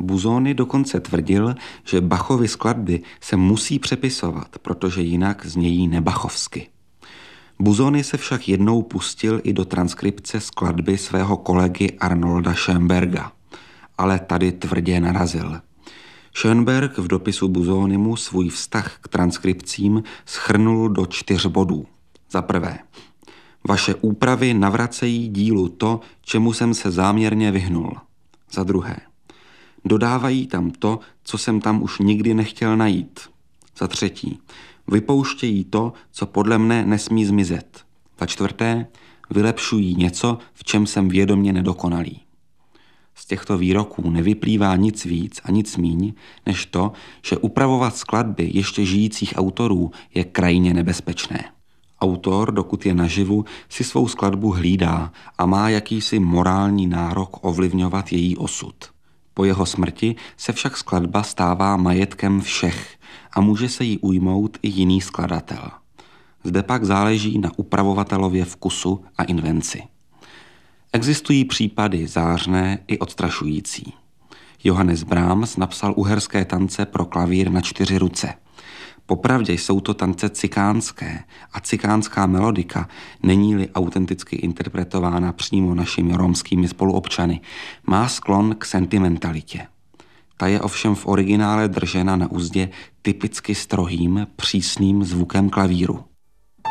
Busoni dokonce tvrdil, že Bachovy skladby se musí přepisovat, protože jinak znějí nebachovsky. Busoni se však jednou pustil i do transkripce skladby svého kolegy Arnolda Schönberga, ale tady tvrdě narazil. Schönberg v dopisu Busonimu svůj vztah k transkripcím shrnul do 4 bodů. Za prvé, vaše úpravy navracejí dílu to, čemu jsem se záměrně vyhnul. Za druhé, dodávají tam to, co jsem tam už nikdy nechtěl najít. Za třetí, vypouštějí to, co podle mne nesmí zmizet. Za čtvrté, vylepšují něco, v čem jsem vědomě nedokonalý. Z těchto výroků nevyplývá nic víc a nic míň, než to, že upravovat skladby ještě žijících autorů je krajně nebezpečné. Autor, dokud je naživu, si svou skladbu hlídá a má jakýsi morální nárok ovlivňovat její osud. Po jeho smrti se však skladba stává majetkem všech a může se jí ujmout i jiný skladatel. Zde pak záleží na upravovatelově vkusu a invenci. Existují případy zářné i odstrašující. Johannes Brahms napsal uherské tance pro klavír na 4 ruce. Popravdě jsou to tance cikánské a cikánská melodika, není-li autenticky interpretována přímo našimi romskými spoluobčany, má sklon k sentimentalitě. Ta je ovšem v originále držena na uzdě typicky strohým, přísným zvukem klavíru.